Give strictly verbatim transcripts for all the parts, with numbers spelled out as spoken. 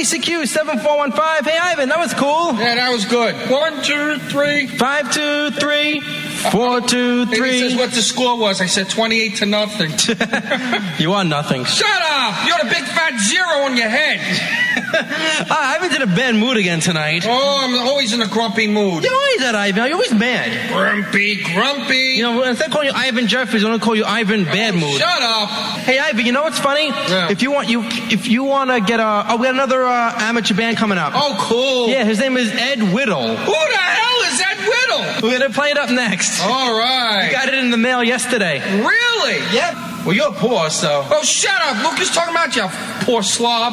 C Q seven four one five. Hey, Ivan, that was cool. Yeah, that was good. One, two, three. Five, two, three. Four, two, three. He says what the score was. I said twenty-eight to nothing. You are nothing. Shut up! You're the big fat zero on your head. uh, Ivan's in a bad mood again tonight. Oh, I'm always in a grumpy mood. You're always at Ivan. You're always mad. Grumpy, grumpy. You know, instead of calling you Ivan Jeffries, I'm going to call you Ivan Bad Mood. Shut up. Hey, Ivan, you know what's funny? Yeah. If you want you, if you want to get a, oh, we got another uh, amateur band coming up. Oh, cool. Yeah, his name is Ed Whittle. Who the hell is Ed Whittle? We're going to play it up next. All right. We got it in the mail yesterday. Really? Yep. Well, you're poor, so. Oh, shut up. Look who's talking about you, poor slob.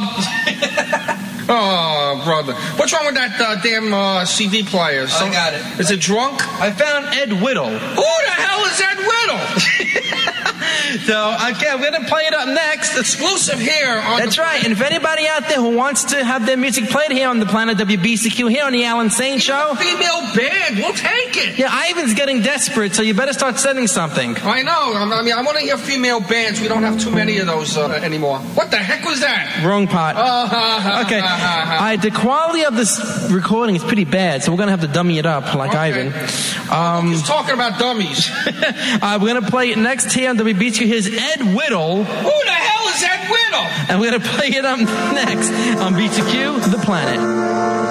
Oh, brother. What's wrong with that uh, damn uh, C D player? I got it. Is it drunk? I found Ed Whittle. Who the hell is Ed Whittle? So, okay, we're going to play it up next. Exclusive here on That's the right. And if anybody out there who wants to have their music played here on the Planet W B C Q, here on the Alan Sane Show. Female band. We'll take it. Yeah, Ivan's getting desperate, so you better start sending something. I know. I mean, I want to hear female bands. We don't have too many of those uh, anymore. What the heck was that? Wrong pot. Uh, ha, ha, okay. ha, ha, ha. All right, the quality of this recording is pretty bad, so we're going to have to dummy it up like Okay. Ivan. Um, He's talking about dummies. uh, we're going to play it next here on W B C Q. Here's Ed Whittle. Who the hell is Ed Whittle? And we're going to play it up next on B C Q, The Planet.